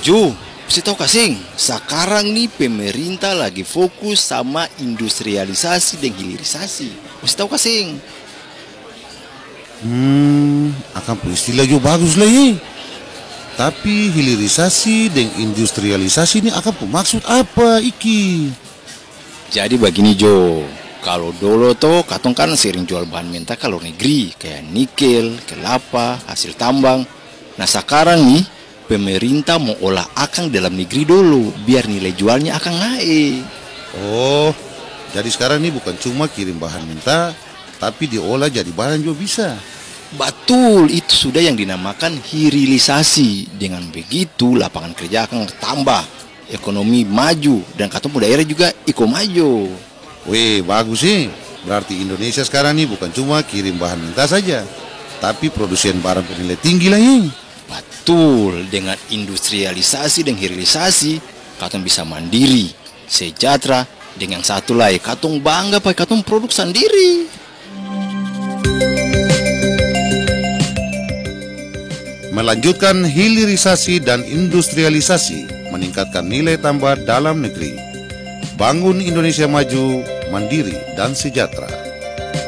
Jo, saya tahu kasing, sekarang nih pemerintah lagi fokus sama industrialisasi dan hilirisasi. Saya tahu kasing. Akan istilah jo bagus lah ye. Tapi hilirisasi dan industrialisasi ini akan maksud apa iki? Jadi begini Jo, kalau dulu tuh katong kan sering jual bahan mentah ke luar negeri, kayak nikel, kelapa, hasil tambang. Nah sekarang nih pemerintah mau olah akang dalam negeri dulu, biar nilai jualnya akan naik. Oh, jadi sekarang ini bukan cuma kirim bahan mentah, tapi diolah jadi barang juga bisa. Betul, itu sudah yang dinamakan hilirisasi. Dengan begitu lapangan kerja akan tambah, ekonomi maju, dan katong daerah juga iko maju. Weh, bagus sih. Berarti Indonesia sekarang ini bukan cuma kirim bahan mentah saja, tapi produsen barang bernilai tinggi lah ini. Betul, dengan industrialisasi dan hilirisasi, katong bisa mandiri, sejahtera, dengan satu lagi, katong bangga pakai katong produk sendiri. Melanjutkan hilirisasi dan industrialisasi, meningkatkan nilai tambah dalam negeri. Bangun Indonesia maju, mandiri dan sejahtera.